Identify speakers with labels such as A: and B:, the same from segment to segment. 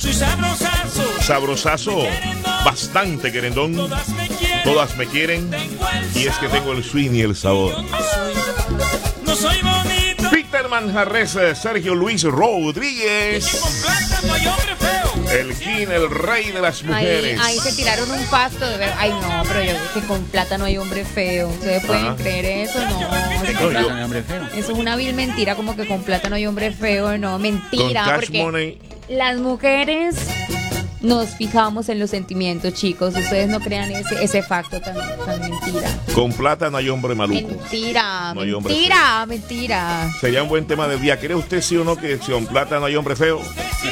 A: Soy sabrosazo.
B: Sabrosazo, bastante querendón. Todas me quieren. Y es que tengo el swing y el sabor.
A: No soy bonito.
B: Peter Manjarres, Sergio Luis Rodríguez.
A: Con plata no hay hombre feo.
B: El king, el rey de las mujeres.
C: Ahí se tiraron un pasto de ver. Ay, no, pero yo que con plata no hay hombre feo. ¿Ustedes pueden creer eso? No. Eso es una vil mentira, como que con plata no hay hombre feo. No, mentira.
B: Con cash
C: porque
B: money.
C: las mujeres nos fijamos en los sentimientos, chicos. Ustedes no crean ese facto tan mentira.
B: Con plata no hay hombre maluco.
C: Mentira,
B: No hay hombre
C: mentira.
B: Sería un buen tema del día. ¿Cree usted sí o no que con plata no hay hombre feo?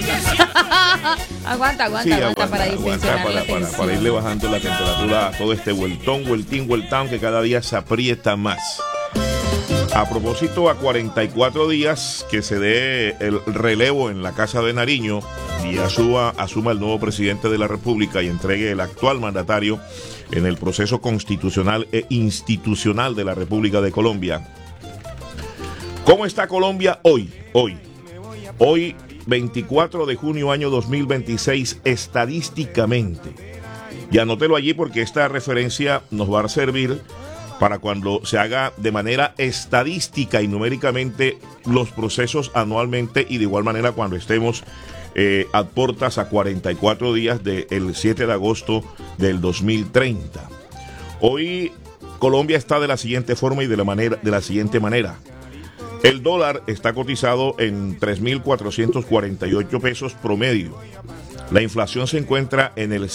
C: Aguanta para distensionar la tensión.
B: Para irle bajando la temperatura a todo este vueltón que cada día se aprieta más. A propósito, a 44 días que se dé el relevo en la Casa de Nariño y asuma el nuevo presidente de la República y entregue el actual mandatario en el proceso constitucional e institucional de la República de Colombia. ¿Cómo está Colombia hoy? Hoy, 24 de junio año 2026, estadísticamente. Y anótelo allí porque esta referencia nos va a servir para cuando se haga de manera estadística y numéricamente los procesos anualmente, y de igual manera cuando estemos a portas a 44 días del 7 de agosto del 2030. Hoy Colombia está de la siguiente forma y de la siguiente manera. El dólar está cotizado en 3.448 pesos promedio. La inflación se encuentra en el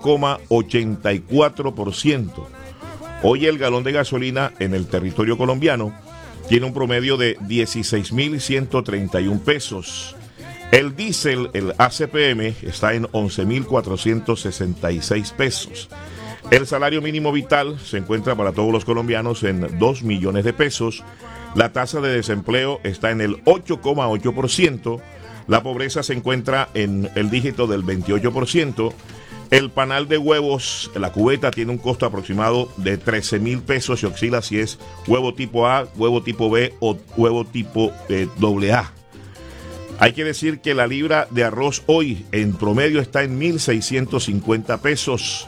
B: 5,84%. Hoy el galón de gasolina en el territorio colombiano tiene un promedio de 16.131 pesos. El diésel, el ACPM, está en 11.466 pesos. El salario mínimo vital se encuentra para todos los colombianos en 2 millones de pesos. La tasa de desempleo está en el 8,8%. La pobreza se encuentra en el dígito del 28%. El panal de huevos, la cubeta, tiene un costo aproximado de 13.000 pesos y oscila si es huevo tipo A, huevo tipo B o huevo tipo AA. Hay que decir que la libra de arroz hoy en promedio está en 1.650 pesos.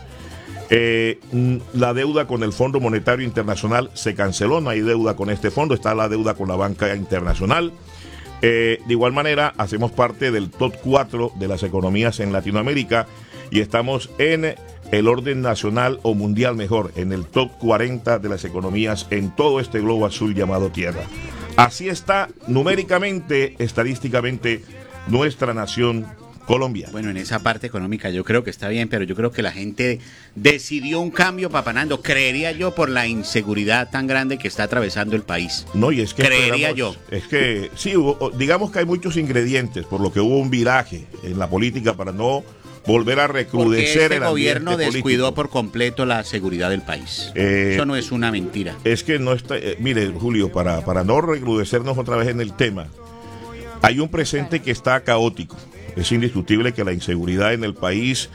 B: La deuda con el Fondo Monetario Internacional se canceló, no hay deuda con este fondo, está la deuda con la banca internacional. De igual manera, hacemos parte del top 4 de las economías en Latinoamérica y estamos en el orden nacional o mundial mejor, en el top 40 de las economías en todo este globo azul llamado Tierra. Así está numéricamente, estadísticamente, nuestra nación Colombia.
D: Bueno, en esa parte económica yo creo que está bien, pero yo creo que la gente decidió un cambio, Papanando, creería yo, por la inseguridad tan grande que está atravesando el país.
B: No, y es que
D: creería yo.
B: Es que sí, digamos que hay muchos ingredientes, por lo que hubo un viraje en la política para no volver a recrudecer
D: el
B: ambiente
D: gobierno descuidó
B: político
D: por completo la seguridad del país. Eso no es una mentira.
B: Es que no está, mire, Julio, para no recrudecernos otra vez en el tema, hay un presente que está caótico. Es indiscutible que la inseguridad en el país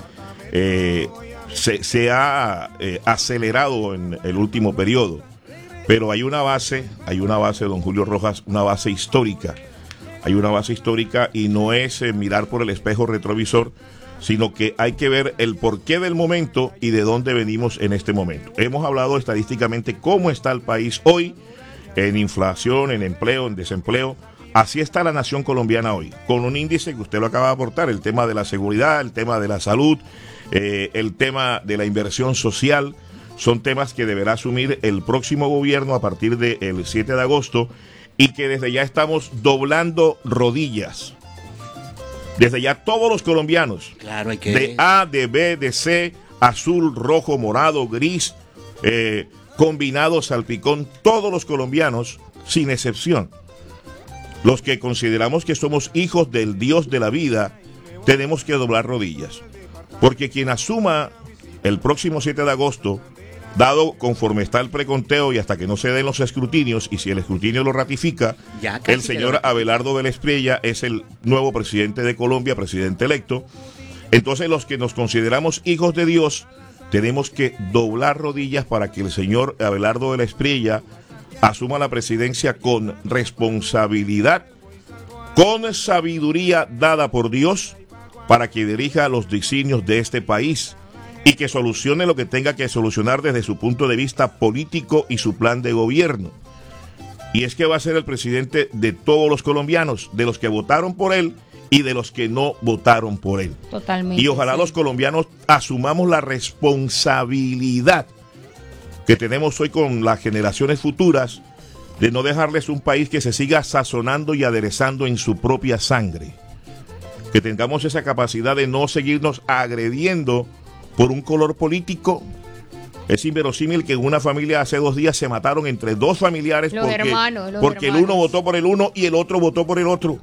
B: se ha acelerado en el último periodo, pero hay una base, don Julio Rojas, una base histórica. Hay una base histórica y no es mirar por el espejo retrovisor, sino que hay que ver el porqué del momento y de dónde venimos en este momento. Hemos hablado estadísticamente cómo está el país hoy, en inflación, en empleo, en desempleo. Así está la nación colombiana hoy, con un índice que usted lo acaba de aportar, el tema de la seguridad, el tema de la salud, el tema de la inversión social, son temas que deberá asumir el próximo gobierno a partir del 7 de agosto y que desde ya estamos doblando rodillas. Desde ya todos los colombianos,
D: claro, hay que...
B: de A, de B, de C, azul, rojo, morado, gris, combinado, salpicón, todos los colombianos, sin excepción, los que consideramos que somos hijos del Dios de la vida, tenemos que doblar rodillas. Porque quien asuma el próximo 7 de agosto, dado conforme está el preconteo y hasta que no se den los escrutinios, y si el escrutinio lo ratifica, el señor Abelardo de la Espriella es el nuevo presidente de Colombia, presidente electo. Entonces los que nos consideramos hijos de Dios, tenemos que doblar rodillas para que el señor Abelardo de la Espriella asuma la presidencia con responsabilidad, con sabiduría dada por Dios, para que dirija los designios de este país y que solucione lo que tenga que solucionar desde su punto de vista político y su plan de gobierno. Y es que va a ser el presidente de todos los colombianos, de los que votaron por él y de los que no votaron por él.
C: Totalmente.
B: Y ojalá los colombianos asumamos la responsabilidad que tenemos hoy con las generaciones futuras de no dejarles un país que se siga sazonando y aderezando en su propia sangre. Que tengamos esa capacidad de no seguirnos agrediendo por un color político. Es inverosímil que en una familia hace 2 días se mataron entre 2 familiares porque el uno votó por el uno y el otro votó por el otro.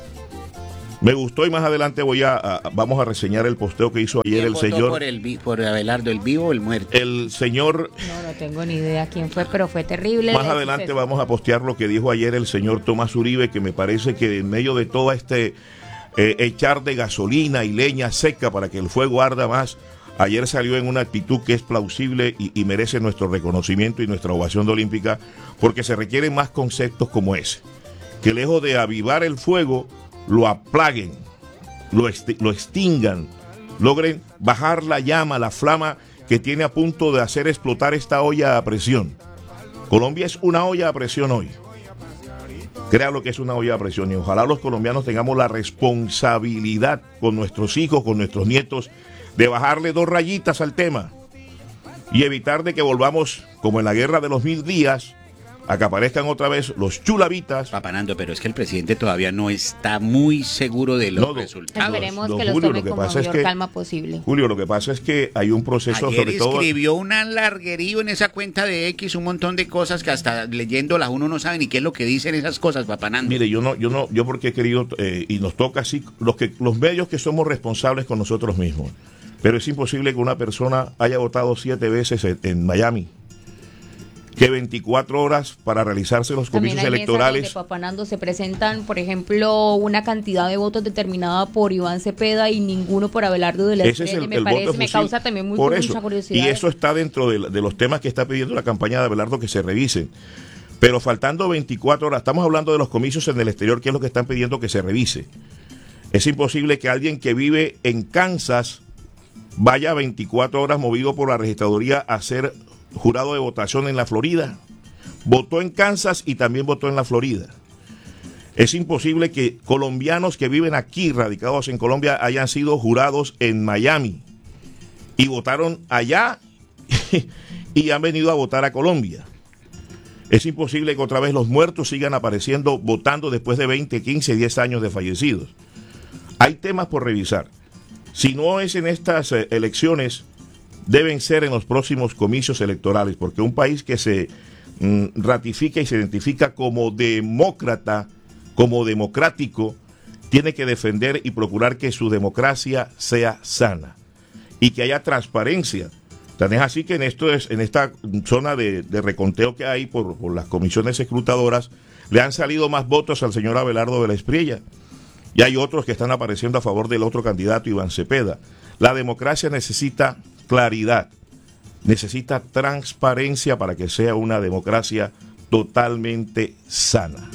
B: Me gustó y más adelante vamos a reseñar el posteo que hizo ayer el señor.
D: Por Abelardo, el vivo o el muerto.
B: El señor.
C: No tengo ni idea quién fue, pero fue terrible.
B: Más adelante vamos a postear lo que dijo ayer el señor Tomás Uribe, que me parece que en medio de todo echar de gasolina y leña seca para que el fuego arda más, ayer salió en una actitud que es plausible y merece nuestro reconocimiento y nuestra ovación de olímpica, porque se requieren más conceptos como ese, que lejos de avivar el fuego, lo aplaguen, lo extingan, logren bajar la llama, la flama que tiene a punto de hacer explotar esta olla a presión. Colombia es una olla a presión hoy. Créalo que es una olla a presión y ojalá los colombianos tengamos la responsabilidad con nuestros hijos, con nuestros nietos, de bajarle 2 rayitas al tema y evitar de que volvamos, como en la guerra de los 1000 días, a que aparezcan otra vez los chulavitas.
D: Papanando, pero es que el presidente todavía no está muy seguro de los resultados.
C: Esperemos que los tome con mayor calma posible.
B: Julio, lo que pasa es que hay un proceso.
D: Ayer sobre todo escribió un larguerío en esa cuenta de X, un montón de cosas que hasta leyéndolas uno no sabe ni qué es lo que dicen esas cosas, Papanando.
B: Mire, yo porque he querido, y nos toca así, los medios que somos responsables con nosotros mismos. Pero es imposible que una persona haya votado 7 veces en Miami, que 24 horas para realizarse los comicios electorales.
C: Donde, Papanando, se presentan, por ejemplo, una cantidad de votos determinada por Iván Cepeda y ninguno por Abelardo de la Espriella. Me causa también mucha curiosidad.
B: Y eso está dentro de los temas que está pidiendo la campaña de Abelardo que se revisen. Pero faltando 24 horas, estamos hablando de los comicios en el exterior, que es lo que están pidiendo que se revise. Es imposible que alguien que vive en Kansas vaya 24 horas movido por la registraduría a ser jurado de votación en la Florida. Votó en Kansas y también votó en la Florida. Es imposible que colombianos que viven aquí, radicados en Colombia, hayan sido jurados en Miami y votaron allá y han venido a votar a Colombia. Es imposible que otra vez los muertos sigan apareciendo votando después de 20, 15, 10 años de fallecidos. Hay temas por revisar. Si no es en estas elecciones, deben ser en los próximos comicios electorales, porque un país que se ratifica y se identifica como demócrata, como democrático, tiene que defender y procurar que su democracia sea sana y que haya transparencia. Tan es así que en esta zona de reconteo que hay por las comisiones escrutadoras, le han salido más votos al señor Abelardo de la Espriella. Y hay otros que están apareciendo a favor del otro candidato, Iván Cepeda. La democracia necesita claridad, necesita transparencia para que sea una democracia totalmente sana.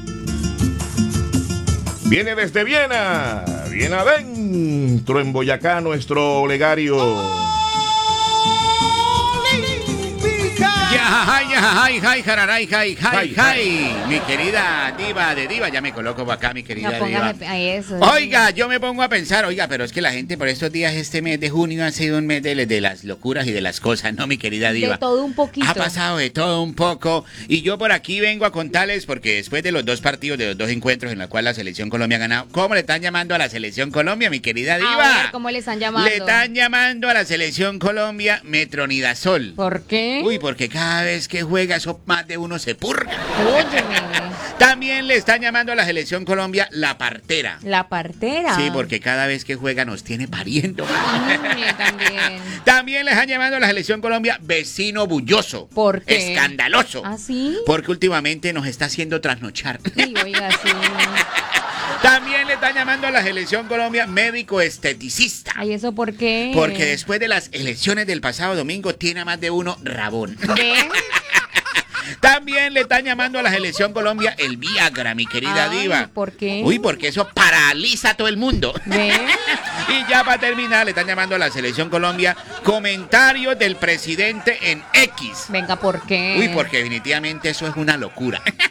B: Viene desde Viena, bien adentro en Boyacá, nuestro Olegario.
D: Mi querida diva de diva, ya me coloco por acá, mi querida diva.
C: Eso,
D: oiga, yo me pongo a pensar, pero es que la gente por estos días, este mes de junio ha sido un mes de las locuras y de las cosas, ¿no, mi querida diva?
C: De todo un poquito.
D: Ha pasado de todo un poco, y yo por aquí vengo a contarles, porque después de los 2 partidos, de los 2 encuentros en los cuales la Selección Colombia ha ganado, ¿cómo le están llamando a la Selección Colombia, mi querida diva?
C: A ver, ¿cómo le están llamando?
D: Le están llamando a la Selección Colombia Metronidazol.
C: ¿Por qué?
D: Uy, porque cada vez que juega eso más de uno se purga. También le están llamando a la Selección Colombia La Partera.
C: La Partera.
D: Sí, porque cada vez que juega nos tiene pariendo.
C: También.
D: También le están llamando a la Selección Colombia Vecino Bulloso.
C: ¿Por qué?
D: Escandaloso.
C: ¿Ah, sí?
D: Porque últimamente nos está haciendo trasnochar.
C: Sí, oiga, sí.
D: También le están llamando a la Selección Colombia Médico Esteticista.
C: ¿Y eso por qué?
D: Porque después de las elecciones del pasado domingo tiene a más de uno rabón.
C: ¿Ven?
D: También le están llamando a la Selección Colombia el Viagra, mi querida diva.
C: ¿Por qué?
D: Uy, porque eso paraliza a todo el mundo.
C: ¿Ven?
D: Y ya para terminar, le están llamando a la Selección Colombia comentarios del presidente en X.
C: Venga, ¿por qué?
D: Uy, porque definitivamente eso es una locura.